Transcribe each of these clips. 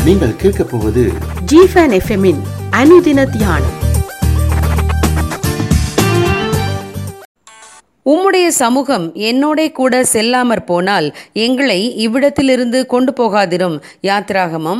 நீங்கள் கேட்கப் போவது ஜிஃபன் எஃப்எம்மின் அனுதின தியானம். உம்முடைய சமூகம் என்னோட கூட செல்லாமற் போனால் எங்களை இவ்விடத்திலிருந்து கொண்டு போகாதிரும். யாத்திராகமம்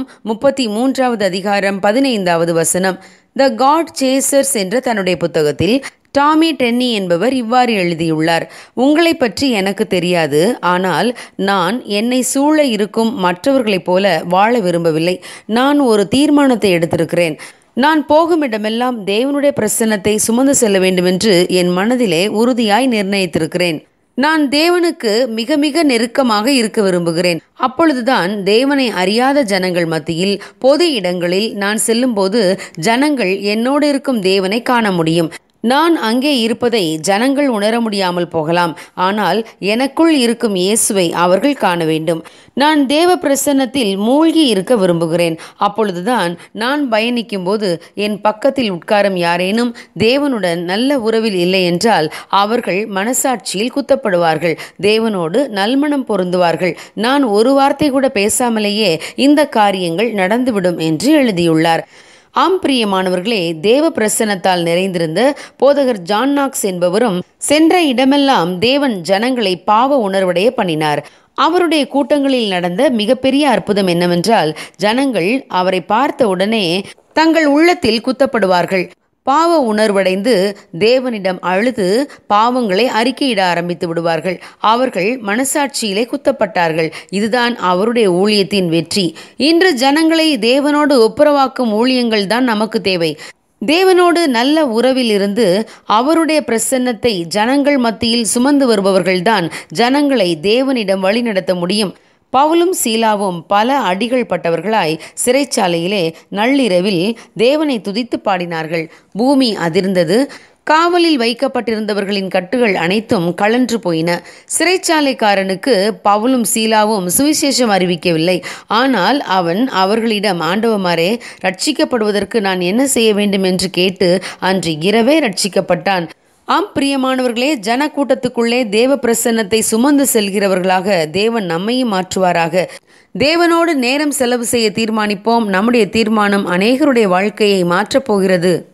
33வது அதிகாரம் 15வது வசனம். த காட் சேசர்ஸ் என்ற தன்னுடைய புத்தகத்தில் டாமி டென்னி என்பவர் இவ்வாறு எழுதியுள்ளார். உங்களை பற்றி எனக்கு தெரியாது, ஆனால் நான் என்னை சூழ இருக்கும் மற்றவர்களைப் போல வாழ விரும்பவில்லை. நான் ஒரு தீர்மானத்தை எடுத்திருக்கிறேன். நான் போகுமிடமெல்லாம் தேவனுடைய பிரசன்னத்தை சுமந்து செல்ல வேண்டுமென்று என் மனதிலே உறுதியாய் நிர்ணயித்திருக்கிறேன். நான் தேவனுக்கு மிக மிக நெருக்கமாக இருக்க விரும்புகிறேன். அப்பொழுதுதான் தேவனை அறியாத ஜனங்கள் மத்தியில் பொது இடங்களில் நான் செல்லும்போது ஜனங்கள் என்னோடு இருக்கும் தேவனை காண முடியும். நான் அங்கே இருப்பதை ஜனங்கள் உணர முடியாமல் போகலாம், ஆனால் எனக்குள் இருக்கும் இயேசுவை அவர்கள் காண வேண்டும். நான் தேவ பிரசன்னத்தில் மூழ்கி இருக்க விரும்புகிறேன். அப்பொழுதுதான் நான் பயணிக்கும் போது என் பக்கத்தில் உட்காரும் யாரேனும் தேவனுடன் நல்ல உறவில் இல்லை என்றால் அவர்கள் மனசாட்சியில் குத்தப்படுவார்கள், தேவனோடு நல்மனம் பொருந்துவார்கள். நான் ஒரு வார்த்தை கூட பேசாமலேயே இந்த காரியங்கள் நடந்துவிடும் என்று எழுதியுள்ளார். ஆம் பிரியமானவர்களே, தேவ பிரசன்னத்தால் நிறைந்திருந்த போதகர் ஜான் நாக்ஸ் என்பவரும் சென்ற இடமெல்லாம் தேவன் ஜனங்களை பாவ உணர்வடைய பண்ணினார். அவருடைய கூட்டங்களில் நடந்த மிகப்பெரிய அற்புதம் என்னவென்றால், ஜனங்கள் அவரை பார்த்த உடனே தங்கள் உள்ளத்தில் குத்தப்படுவார்கள். பாவ உணர்வடைந்து தேவனிடம் அழுது பாவங்களை அறிக்கையிட ஆரம்பித்து விடுவார்கள். அவர்கள் மனசாட்சியிலே குத்தப்பட்டார்கள். இதுதான் அவருடைய ஊழியத்தின் வெற்றி. இன்று ஜனங்களை தேவனோடு ஒப்புரவாக்கும் ஊழியங்கள் தான் நமக்கு தேவை. தேவனோடு நல்ல உறவில் இருந்து அவருடைய பிரசன்னத்தை ஜனங்கள் மத்தியில் சுமந்து வருபவர்கள்தான் ஜனங்களை தேவனிடம் வழிநடத்த முடியும். பவுலும் சீலாவும் பல அடிகள் பட்டவர்களாய் சிறைச்சாலையிலே நள்ளிரவில் தேவனை துதித்து பாடினார்கள். பூமி அதிர்ந்தது. காவலில் வைக்கப்பட்டிருந்தவர்களின் கட்டுகள் அனைத்தும் கழன்று போயின. சிறைச்சாலைக்காரனுக்கு பவுலும் சீலாவும் சுவிசேஷம் அறிவிக்கவில்லை. ஆனால் அவன் அவர்களிடம், ஆண்டவமாரே, ரட்சிக்கப்படுவதற்கு நான் என்ன செய்ய வேண்டும் என்று கேட்டு அன்று இரவே ரட்சிக்கப்பட்டான். ஆம் பிரியமானவர்களே, ஜனக்கூட்டத்துக்குள்ளே தேவ பிரசன்னத்தை சுமந்து செல்கிறவர்களாக தேவன் நம்மையும் மாற்றுவாராக. தேவனோடு நேரம் செலவு செய்ய தீர்மானிப்போம். நம்முடைய தீர்மானம் அநேகருடைய வாழ்க்கையை மாற்றப் போகிறது.